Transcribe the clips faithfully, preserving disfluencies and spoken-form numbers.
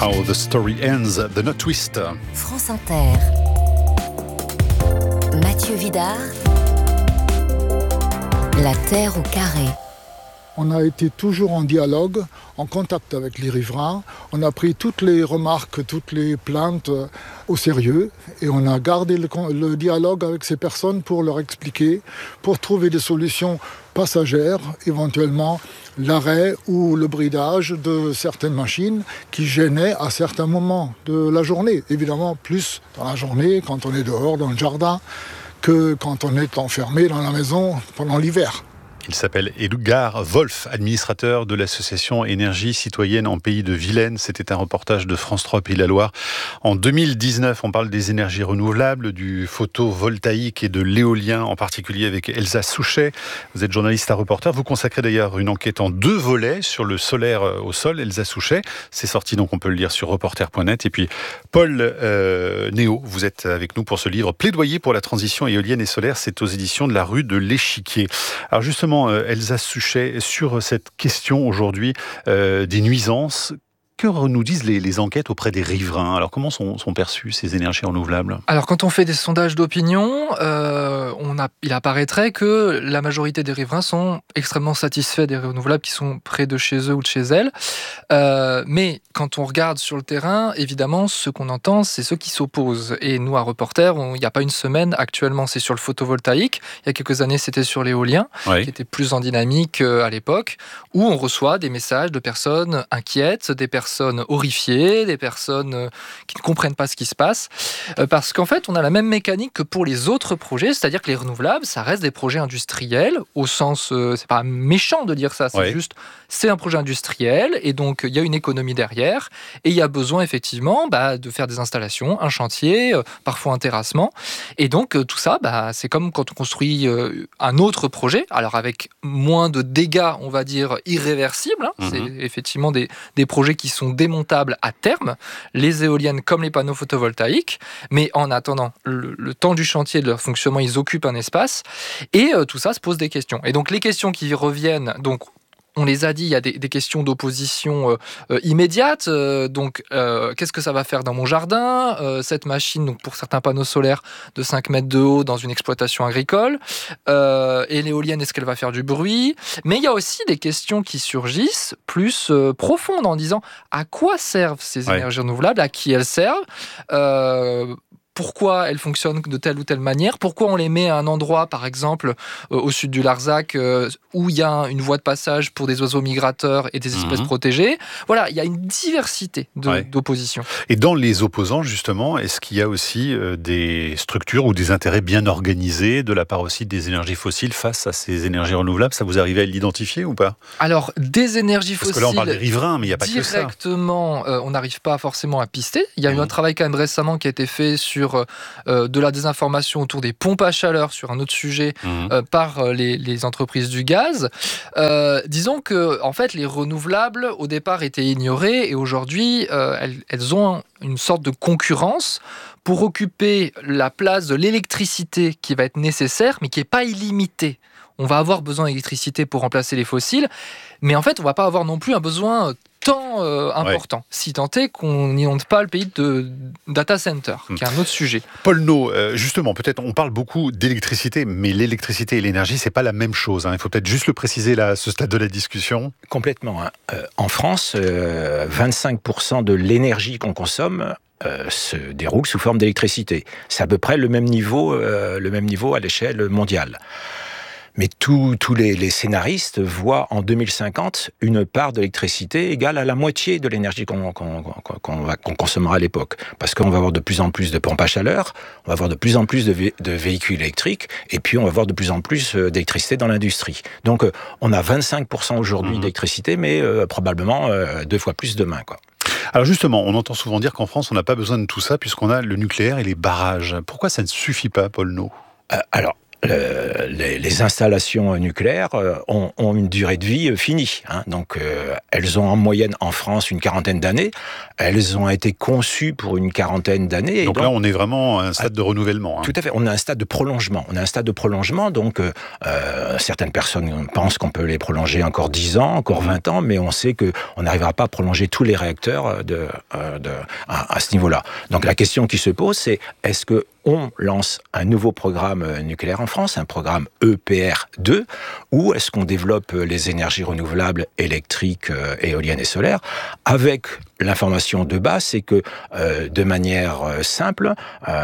How the Story Ends, The Note Twist. France Inter. Mathieu Vidard. La Terre au carré. On a été toujours en dialogue, en contact avec les riverains. On a pris toutes les remarques, toutes les plaintes au sérieux et on a gardé le, le dialogue avec ces personnes pour leur expliquer, pour trouver des solutions passagères, éventuellement l'arrêt ou le bridage de certaines machines qui gênaient à certains moments de la journée. Évidemment, plus dans la journée, quand on est dehors dans le jardin, que quand on est enfermé dans la maison pendant l'hiver. Il s'appelle Edgar Wolf, administrateur de l'association Énergie Citoyenne en Pays de Vilaine. C'était un reportage de France trois Pays de la Loire. En deux mille dix-neuf, on parle des énergies renouvelables, du photovoltaïque et de l'éolien, en particulier avec Elsa Souchet. Vous êtes journaliste à reporter. Vous consacrez d'ailleurs une enquête en deux volets sur le solaire au sol, Elsa Souchet. C'est sorti, donc on peut le lire sur reporter point net. Et puis Paul euh, Néo, vous êtes avec nous pour ce livre Plaidoyer pour la transition éolienne et solaire. C'est aux éditions de la Rue de l'Échiquier. Alors justement, Elsa Souchet, sur cette question aujourd'hui euh, des nuisances, que nous disent les, les enquêtes auprès des riverains? Alors comment sont, sont perçues ces énergies renouvelables? Alors quand on fait des sondages d'opinion, euh, on a, il apparaîtrait que la majorité des riverains sont extrêmement satisfaits des renouvelables qui sont près de chez eux ou de chez elles. Euh, mais quand on regarde sur le terrain, évidemment, ce qu'on entend, c'est ceux qui s'opposent. Et nous, à Reporter, on, il n'y a pas une semaine, actuellement, c'est sur le photovoltaïque. Il y a quelques années, c'était sur l'éolien, oui. qui était plus en dynamique euh, à l'époque, où on reçoit des messages de personnes inquiètes, des personnes personnes horrifiées, des personnes qui ne comprennent pas ce qui se passe, parce qu'en fait, on a la même mécanique que pour les autres projets, c'est-à-dire que les renouvelables, ça reste des projets industriels, au sens, euh, c'est pas méchant de dire ça, c'est ouais. juste, c'est un projet industriel, et donc il y a une économie derrière, et il y a besoin effectivement bah, de faire des installations, un chantier, euh, parfois un terrassement, et donc euh, tout ça, bah, c'est comme quand on construit euh, un autre projet, alors avec moins de dégâts, on va dire, irréversibles, hein, mm-hmm. c'est effectivement des, des projets qui sont démontables à terme, les éoliennes comme les panneaux photovoltaïques, mais en attendant le, le temps du chantier de leur fonctionnement, ils occupent un espace, et euh, tout ça se pose des questions. Et donc les questions qui reviennent, donc on les a dit, il y a des, des questions d'opposition euh, euh, immédiate. Euh, donc, euh, qu'est-ce que ça va faire dans mon jardin ? euh, Cette machine, donc pour certains panneaux solaires de cinq mètres de haut dans une exploitation agricole. Euh, et l'éolienne, est-ce qu'elle va faire du bruit ? Mais il y a aussi des questions qui surgissent plus euh, profondes en disant à quoi servent ces ouais. énergies renouvelables ? À qui elles servent ? euh, Pourquoi elles fonctionnent de telle ou telle manière? Pourquoi on les met à un endroit, par exemple, euh, au sud du Larzac, euh, où il y a une voie de passage pour des oiseaux migrateurs et des espèces mmh. protégées? Voilà, il y a une diversité de, ouais. d'oppositions. Et dans les opposants, justement, est-ce qu'il y a aussi euh, des structures ou des intérêts bien organisés de la part aussi des énergies fossiles face à ces énergies renouvelables? Ça vous arrive à l'identifier ou pas? Alors, des énergies Parce fossiles... Parce que là, on parle des riverains, mais il n'y a pas que ça. Directement, euh, on n'arrive pas forcément à pister. Il y a mmh. eu un travail quand même récemment qui a été fait sur Euh, de la désinformation autour des pompes à chaleur sur un autre sujet mmh. euh, par euh, les, les entreprises du gaz. Euh, disons que en fait, les renouvelables, au départ, étaient ignorées et aujourd'hui, euh, elles, elles ont une sorte de concurrence pour occuper la place de l'électricité qui va être nécessaire, mais qui n'est pas illimitée. On va avoir besoin d'électricité pour remplacer les fossiles, mais en fait, on ne va pas avoir non plus un besoin tant euh, important, ouais. si tant est qu'on n'inonde pas le pays de data center, mmh. qui est un autre sujet. Paul Néo, euh, justement, peut-être on parle beaucoup d'électricité, mais l'électricité et l'énergie, c'est pas la même chose. Hein. Il faut peut-être juste le préciser là, à ce stade de la discussion. Complètement. Hein. Euh, en France, euh, vingt-cinq pour cent de l'énergie qu'on consomme Euh, se déroule sous forme d'électricité. C'est à peu près le même niveau, euh, le même niveau à l'échelle mondiale. Mais tous les, les scénaristes voient en deux mille cinquante une part d'électricité égale à la moitié de l'énergie qu'on, qu'on, qu'on, qu'on, va, qu'on consommera à l'époque. Parce qu'on va avoir de plus en plus de pompes à chaleur, on va avoir de plus en plus de, vé, de véhicules électriques, et puis on va avoir de plus en plus d'électricité dans l'industrie. Donc on a vingt-cinq pour cent aujourd'hui mmh. d'électricité, mais euh, probablement euh, deux fois plus demain, quoi. Alors justement, on entend souvent dire qu'en France, on n'a pas besoin de tout ça puisqu'on a le nucléaire et les barrages. Pourquoi ça ne suffit pas, Paul Néo ? euh, Alors, le, les, les installations nucléaires ont, ont une durée de vie finie. Hein. Donc, euh, elles ont en moyenne en France une quarantaine d'années. Elles ont été conçues pour une quarantaine d'années. Donc, donc là, on est vraiment à un stade de renouvellement. Hein. Tout à fait. On a un stade de prolongement. On a un stade de prolongement. Donc, euh, certaines personnes pensent qu'on peut les prolonger encore dix ans, encore vingt ans, mais on sait qu'on n'arrivera pas à prolonger tous les réacteurs de, de, à, à ce niveau-là. Donc, la question qui se pose, c'est est-ce que on lance un nouveau programme nucléaire en France, un programme E P R deux, ou est-ce qu'on développe les énergies renouvelables électriques, éoliennes et solaires, avec l'information de base, c'est que euh, de manière simple,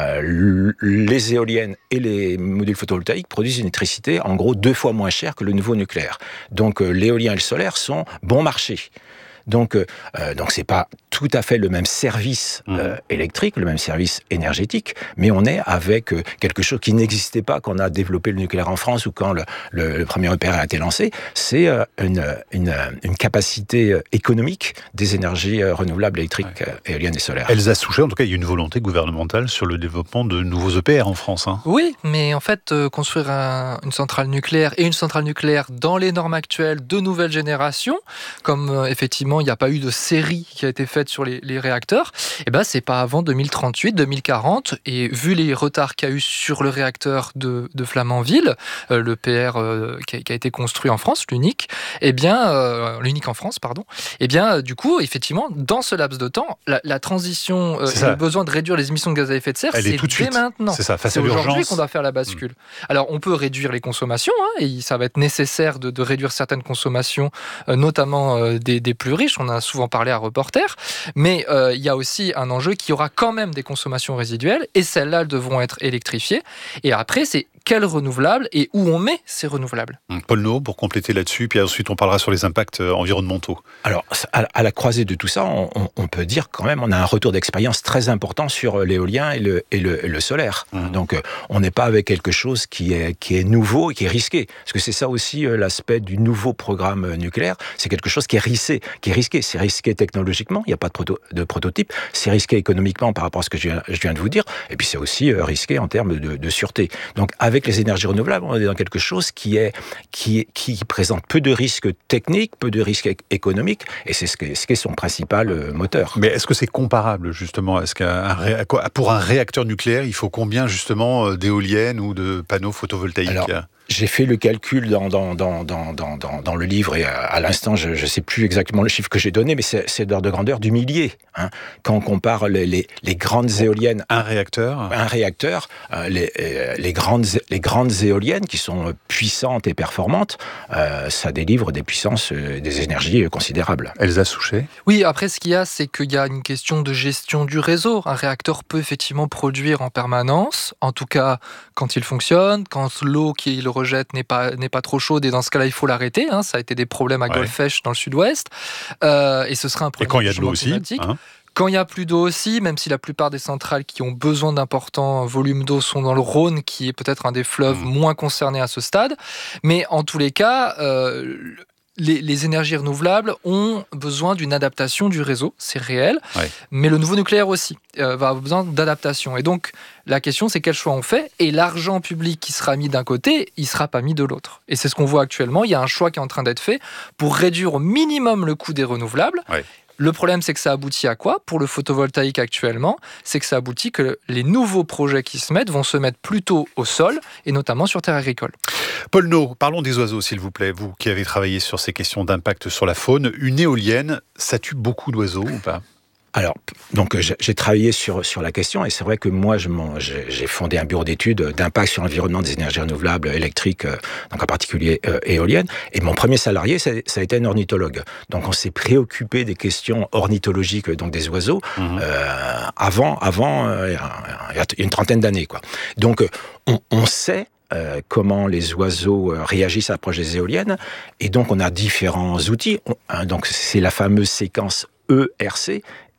euh, les éoliennes et les modules photovoltaïques produisent une électricité en gros deux fois moins chère que le nouveau nucléaire. Donc euh, l'éolien et le solaire sont bon marché. Donc, euh, donc c'est pas tout à fait le même service euh, électrique, le même service énergétique, mais on est avec euh, quelque chose qui n'existait pas quand on a développé le nucléaire en France ou quand le, le, le premier E P R a été lancé. C'est euh, une, une, une capacité économique des énergies renouvelables électriques, ouais. euh, éoliennes et solaires. Elsa Souchet, en tout cas, il y a une volonté gouvernementale sur le développement de nouveaux E P R en France. Hein. Oui, mais en fait, euh, construire un, une centrale nucléaire et une centrale nucléaire dans les normes actuelles de nouvelle génération, comme euh, effectivement il n'y a pas eu de série qui a été faite sur les, les réacteurs, et ben c'est pas avant deux mille trente-huit, deux mille quarante, et vu les retards qu'il y a eu sur le réacteur de, de Flamanville, euh, le P R euh, qui, a, qui a été construit en France, l'unique, et bien euh, l'unique en France, pardon, et bien euh, du coup, effectivement, dans ce laps de temps, la, la transition euh, et le besoin de réduire les émissions de gaz à effet de serre, Elle c'est est tout de dès suite. maintenant. C'est ça, face c'est à l'urgence. aujourd'hui qu'on doit faire la bascule. Mmh. Alors, on peut réduire les consommations, hein, et ça va être nécessaire de, de réduire certaines consommations, euh, notamment euh, des, des plus riches. On a souvent parlé à Reporter, mais euh, il y a aussi un enjeu qui aura quand même des consommations résiduelles, et celles-là, elles devront être électrifiées. Et après, c'est quels renouvelables et où on met ces renouvelables. Paul Naud, pour compléter là-dessus, puis ensuite on parlera sur les impacts environnementaux. Alors, à la croisée de tout ça, on, on peut dire quand même on a un retour d'expérience très important sur l'éolien et le, et le, et le solaire. Mmh. Donc, on n'est pas avec quelque chose qui est, qui est nouveau et qui est risqué. Parce que c'est ça aussi l'aspect du nouveau programme nucléaire. C'est quelque chose qui est risqué. Qui est risqué. C'est risqué technologiquement, il n'y a pas de, proto, de prototype. C'est risqué économiquement par rapport à ce que je viens, je viens de vous dire. Et puis, c'est aussi risqué en termes de, de sûreté. Donc, avec les énergies renouvelables, on est dans quelque chose qui, est, qui, qui présente peu de risques techniques, peu de risques économiques, et c'est ce qui est, ce qui est son principal moteur. Mais est-ce que c'est comparable, justement? Est-ce qu'un ré... pour un réacteur nucléaire, il faut combien, justement, d'éoliennes ou de panneaux photovoltaïques? Alors, j'ai fait le calcul dans, dans, dans, dans, dans, dans le livre, et à, à l'instant, je ne sais plus exactement le chiffre que j'ai donné, mais c'est, c'est d'ordre de grandeur du millier. Hein. Quand on compare les, les, les grandes éoliennes... Un réacteur Un réacteur, euh, les, les, grandes, les grandes éoliennes qui sont puissantes et performantes, euh, ça délivre des puissances, euh, des énergies considérables. Elsa Souchet? Oui, après, ce qu'il y a, c'est qu'il y a une question de gestion du réseau. Un réacteur peut effectivement produire en permanence, en tout cas quand il fonctionne, quand l'eau qui le rejette n'est pas, n'est pas trop chaude, et dans ce cas-là, il faut l'arrêter. Hein. Ça a été des problèmes à ouais. Golfech dans le sud-ouest. Euh, et ce serait un problème. Et quand il y a de l'eau aussi hein. Quand il n'y a plus d'eau aussi, même si la plupart des centrales qui ont besoin d'importants volumes d'eau sont dans le Rhône, qui est peut-être un des fleuves mmh. moins concernés à ce stade. Mais en tous les cas... Euh, Les, les énergies renouvelables ont besoin d'une adaptation du réseau, c'est réel, ouais. mais le nouveau nucléaire aussi euh, va avoir besoin d'adaptation. Et donc, la question, c'est quel choix on fait, et l'argent public qui sera mis d'un côté, il ne sera pas mis de l'autre. Et c'est ce qu'on voit actuellement, il y a un choix qui est en train d'être fait pour réduire au minimum le coût des renouvelables. Ouais. Le problème, c'est que ça aboutit à quoi? Pour le photovoltaïque actuellement, c'est que ça aboutit que les nouveaux projets qui se mettent vont se mettre plutôt au sol, et notamment sur terre agricole. Paul Naud, parlons des oiseaux, s'il vous plaît. Vous qui avez travaillé sur ces questions d'impact sur la faune, une éolienne, ça tue beaucoup d'oiseaux ou pas? Alors, donc j'ai travaillé sur, sur la question, et c'est vrai que moi, je j'ai fondé un bureau d'études d'impact sur l'environnement des énergies renouvelables électriques, donc en particulier euh, éoliennes. Et mon premier salarié, ça, ça a été un ornithologue. Donc on s'est préoccupé des questions ornithologiques, donc des oiseaux, mmh. euh, avant, avant euh, il y a une trentaine d'années, quoi. Donc on, on sait Euh, comment les oiseaux euh, réagissent à l'approche des éoliennes, et donc on a différents outils. On, hein, donc c'est la fameuse séquence E R C,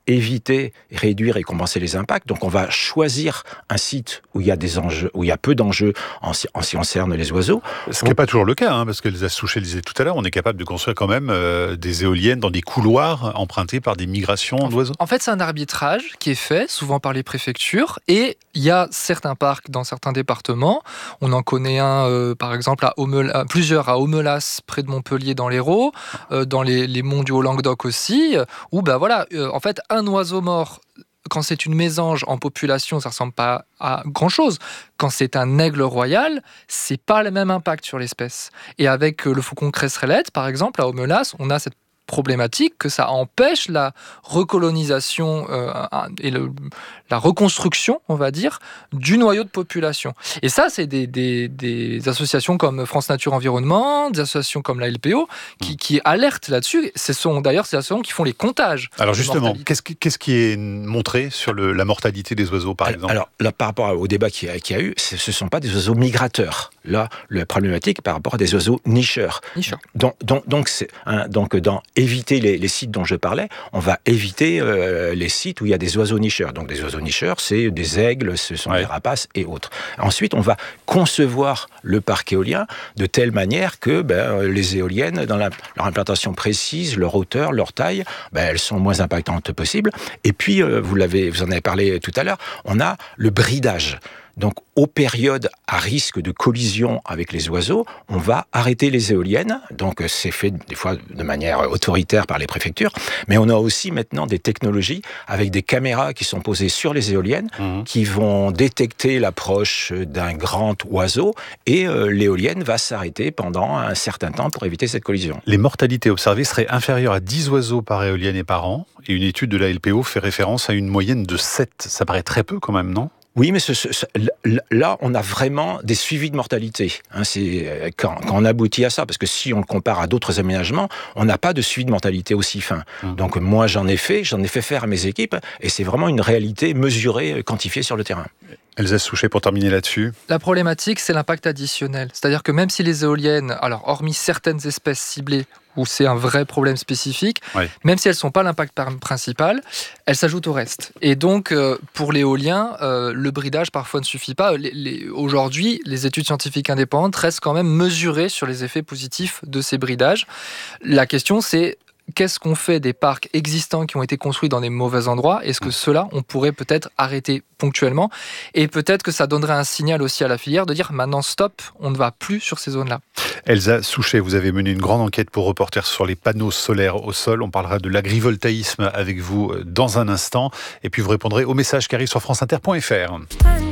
éviter, réduire et compenser les impacts. Donc on va choisir un site où il y a des enjeux, où il y a peu d'enjeux en, en ce qui concerne les oiseaux. Ce qui n'est pas toujours le cas, hein, parce que Elsa Souchet le disait tout à l'heure, on est capable de construire quand même euh, des éoliennes dans des couloirs empruntés par des migrations d'oiseaux. En fait, c'est un arbitrage qui est fait souvent par les préfectures, et il y a certains parcs dans certains départements. On en connaît un, euh, par exemple, à Aumela, plusieurs à Aumelas, près de Montpellier, dans l'Hérault, euh, dans les, les monts du Haut-Languedoc aussi, où ben voilà, euh, en fait, un oiseau mort, quand c'est une mésange en population, ça ressemble pas à grand-chose. Quand c'est un aigle royal, c'est pas le même impact sur l'espèce. Et avec le faucon cresserellette, par exemple, à Aumelas, on a cette problématique que ça empêche la recolonisation euh, et le, la reconstruction, on va dire, du noyau de population. Et ça, c'est des, des, des associations comme France Nature Environnement, des associations comme la L P O qui, qui alertent là-dessus. Ce sont d'ailleurs ces associations qui font les comptages. Alors justement, qu'est-ce qui, qu'est-ce qui est montré sur le, la mortalité des oiseaux, par alors, exemple ? Alors là, par rapport au débat qu'il y a, qu'il y a eu, ce ne sont pas des oiseaux migrateurs. Là, la problématique par rapport à des oiseaux nicheurs. Nicheurs. Donc, donc, donc, c'est, hein, donc dans éviter les, les sites dont je parlais, on va éviter euh, les sites où il y a des oiseaux nicheurs. Donc des oiseaux nicheurs, c'est des aigles, ce sont ouais. des rapaces et autres. Ensuite, on va concevoir le parc éolien de telle manière que ben, les éoliennes, dans la, leur implantation précise, leur hauteur, leur taille, ben, elles sont moins impactantes possible. Et puis, euh, vous, l'avez, vous en avez parlé tout à l'heure, on a le bridage. Donc, aux périodes à risque de collision avec les oiseaux, on va arrêter les éoliennes. Donc, c'est fait des fois de manière autoritaire par les préfectures. Mais on a aussi maintenant des technologies avec des caméras qui sont posées sur les éoliennes, mmh. qui vont détecter l'approche d'un grand oiseau et euh, l'éolienne va s'arrêter pendant un certain temps pour éviter cette collision. Les mortalités observées seraient inférieures à dix oiseaux par éolienne et par an. Et une étude de la L P O fait référence à une moyenne de sept. Ça paraît très peu quand même, non ? Oui, mais ce, ce, ce, là, on a vraiment des suivis de mortalité. Hein, c'est quand, quand on aboutit à ça, parce que si on le compare à d'autres aménagements, on n'a pas de suivi de mortalité aussi fin. Mmh. Donc moi, j'en ai fait, j'en ai fait faire à mes équipes, et c'est vraiment une réalité mesurée, quantifiée sur le terrain. Elsa Souchet, pour terminer là-dessus. La problématique, c'est l'impact additionnel. C'est-à-dire que même si les éoliennes, alors hormis certaines espèces ciblées, où c'est un vrai problème spécifique, oui. même si elles ne sont pas l'impact principal, elles s'ajoutent au reste. Et donc, euh, pour l'éolien, euh, le bridage parfois ne suffit pas. Les, les, aujourd'hui, les études scientifiques indépendantes restent quand même mesurées sur les effets positifs de ces bridages. La question, c'est qu'est-ce qu'on fait des parcs existants qui ont été construits dans des mauvais endroits ? Est-ce que ceux-là, on pourrait peut-être arrêter ponctuellement ? Et peut-être que ça donnerait un signal aussi à la filière de dire maintenant stop, on ne va plus sur ces zones-là. Elsa Souchet, vous avez mené une grande enquête pour Reporters sur les panneaux solaires au sol. On parlera de l'agrivoltaïsme avec vous dans un instant. Et puis vous répondrez aux messages qui arrivent sur franceinter point f r.